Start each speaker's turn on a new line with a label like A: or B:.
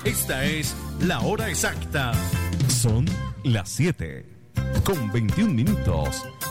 A: Esta es la hora exacta.
B: Son las 7:21.